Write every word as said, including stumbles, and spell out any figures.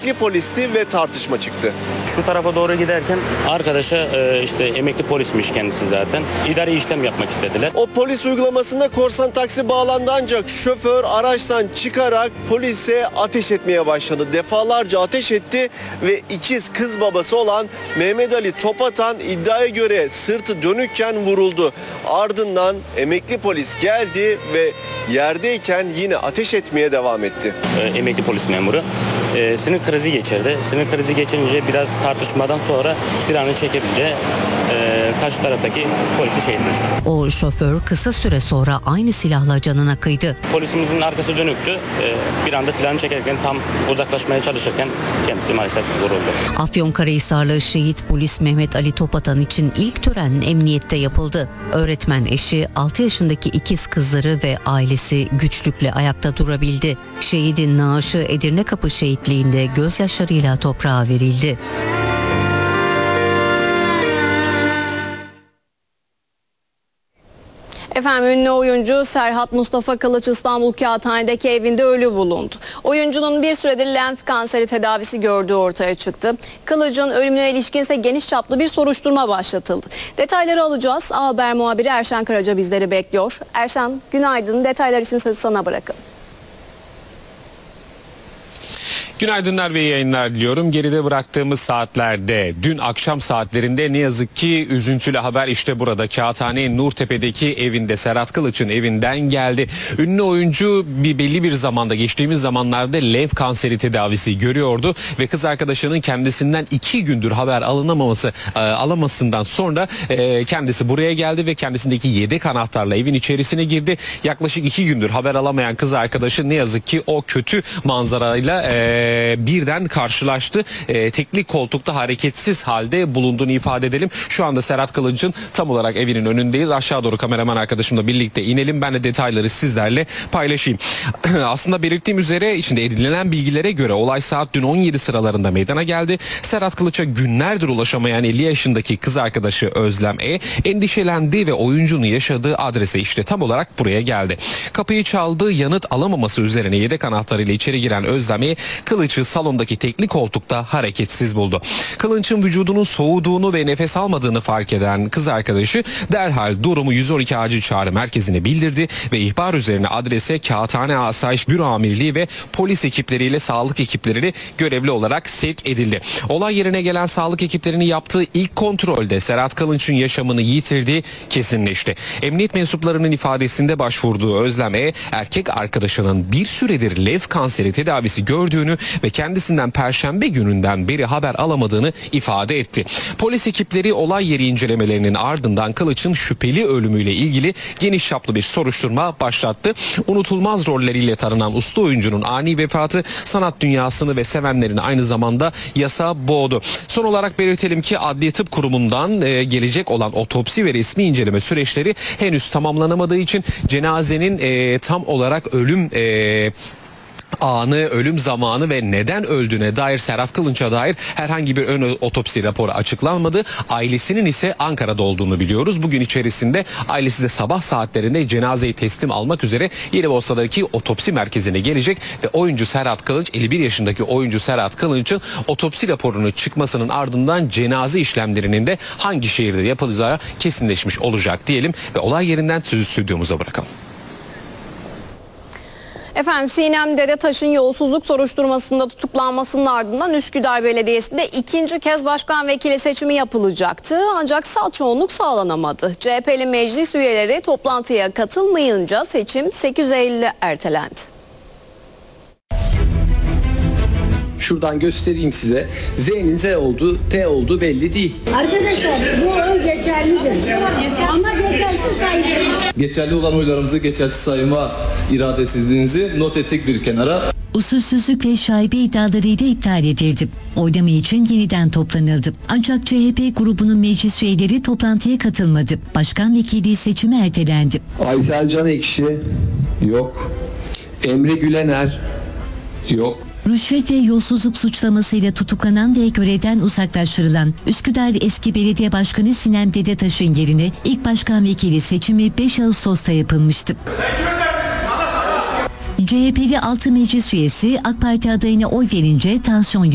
emekli polisti ve tartışma çıktı. Şu tarafa doğru giderken arkadaşa e, işte emekli polismiş kendisi zaten. İdari işlem yapmak istediler. O polis uygulamasında korsan taksi bağlandı ancak şoför araçtan çıkarak polise ateş etmeye başladı. Defalarca ateş etti ve ikiz kız babası olan Mehmet Ali Topatan iddiaya göre sırtı dönükken vuruldu. Ardından emekli polis geldi ve yerdeyken yine ateş etmeye devam etti. E, emekli polis memuru e, sinir krizi geçirdi. Sinir krizi geçirince biraz tartışmadan sonra silahını çekebince e, karşı taraftaki polisi şehit düştü. O şoför kısa süre sonra aynı silahla canına kıydı. Polisimizin arkası dönüktü. E, bir anda silahını çekerken tam uzaklaşmaya çalışırken kendisi maalesef vuruldu. Afyonkarahisarlı şehit polis Mehmet Ali Topatan için ilk tören emniyette yapıldı. Öğretmen eşi, altı yaşındaki ikiz kızları ve ailesi güçlükle ayakta durabildi. Şehidin naaşı Edirnekapı şehitliğinde gözyaşlarıyla toprağa verildi. Efendim ünlü oyuncu Serhat Mustafa Kılıç İstanbul Kağıthane'deki evinde ölü bulundu. Oyuncunun bir süredir lenf kanseri tedavisi gördüğü ortaya çıktı. Kılıç'ın ölümüne ilişkin ise geniş çaplı bir soruşturma başlatıldı. Detayları alacağız. A Haber muhabiri Erşen Karaca bizleri bekliyor. Erşen, günaydın. Detaylar için sözü sana bırakın. Günaydınlar ve iyi yayınlar diliyorum. Geride bıraktığımız saatlerde, dün akşam saatlerinde ne yazık ki üzüntülü haber işte burada. Kağıthane Nurtepe'deki evinde, Serhat Kılıç'ın evinden geldi. Ünlü oyuncu bir belli bir zamanda, geçtiğimiz zamanlarda lenf kanseri tedavisi görüyordu ve kız arkadaşının kendisinden iki gündür haber alınamaması, e, alamasından sonra e, kendisi buraya geldi ve kendisindeki yedek anahtarla evin içerisine girdi. Yaklaşık iki gündür haber alamayan kız arkadaşı ne yazık ki o kötü manzarayla e, birden karşılaştı. E, teknik koltukta hareketsiz halde bulunduğunu ifade edelim. Şu anda Serhat Kılıç'ın tam olarak evinin önündeyiz. Aşağı doğru kameraman arkadaşımla birlikte inelim. Ben de detayları sizlerle paylaşayım. Aslında belirttiğim üzere içinde edinilen bilgilere göre olay saat dün on yedi sıralarında meydana geldi. Serhat Kılıç'a günlerdir ulaşamayan elli yaşındaki kız arkadaşı Özlem E endişelendi ve oyuncunun yaşadığı adrese işte tam olarak buraya geldi. Kapıyı çaldığı yanıt alamaması üzerine yedek anahtarıyla içeri giren Özlem E Kılıç'ı salondaki tekli koltukta hareketsiz buldu. Kılıç'ın vücudunun soğuduğunu ve nefes almadığını fark eden kız arkadaşı derhal durumu yüz on iki acil çağrı merkezine bildirdi ve ihbar üzerine adrese Kağıthane Asayiş Büro Amirliği ve polis ekipleriyle sağlık ekipleri görevli olarak sevk edildi. Olay yerine gelen sağlık ekiplerinin yaptığı ilk kontrolde Serhat Kılıç'ın yaşamını yitirdiği kesinleşti. Emniyet mensuplarının ifadesinde başvurduğu Özlem E, erkek arkadaşının bir süredir lenf kanseri tedavisi gördüğünü ve kendisinden Perşembe gününden beri haber alamadığını ifade etti. Polis ekipleri olay yeri incelemelerinin ardından Kılıç'ın şüpheli ölümüyle ilgili geniş çaplı bir soruşturma başlattı. Unutulmaz rolleriyle tanınan usta oyuncunun ani vefatı sanat dünyasını ve sevenlerini aynı zamanda yasa boğdu. Son olarak belirtelim ki Adliye Tıp Kurumu'ndan e, gelecek olan otopsi ve resmi inceleme süreçleri henüz tamamlanamadığı için cenazenin e, tam olarak ölüm e, anı, ölüm zamanı ve neden öldüğüne dair Serhat Kılıç'a dair herhangi bir ön otopsi raporu açıklanmadı. Ailesinin ise Ankara'da olduğunu biliyoruz. Bugün içerisinde ailesi de sabah saatlerinde cenazeyi teslim almak üzere Yerebosna'daki otopsi merkezine gelecek ve oyuncu Serhat Kılıç, elli bir yaşındaki oyuncu Serhat Kılıç'ın otopsi raporunun çıkmasının ardından cenaze işlemlerinin de hangi şehirde yapılacağı kesinleşmiş olacak diyelim ve olay yerinden sözü stüdyomuza bırakalım. Efendim Sinem Dedetaş'ın yolsuzluk soruşturmasında tutuklanmasının ardından Üsküdar Belediyesi'nde ikinci kez başkan vekili seçimi yapılacaktı. Ancak salt çoğunluk sağlanamadı. C H P'li meclis üyeleri toplantıya katılmayınca seçim sekiz Eylül'e ertelendi. Şuradan göstereyim size. Z'nin Z olduğu, T olduğu belli değil. Arkadaşlar bu oy geçerlidir. Ama geçersiz sayılır. Geçerli olan oylarımızı geçersiz sayma iradesizliğinizi not ettik bir kenara. Usulsüzlük ve şaibe iddialarıyla iptal edildi. Oylama için yeniden toplanıldı. Ancak C H P grubunun meclis üyeleri toplantıya katılmadı. Başkan vekili seçimi ertelendi. Aysel Can Ekşi yok. Emre Gülener yok. Rüşvet ve yolsuzluk suçlamasıyla tutuklanan ve görevden uzaklaştırılan Üsküdar eski belediye başkanı Sinem Dedetaş'ın yerine ilk başkan vekili seçimi beş Ağustos'ta yapılmıştı. C H P'li altı meclis üyesi AK Parti adayına oy verince tansiyon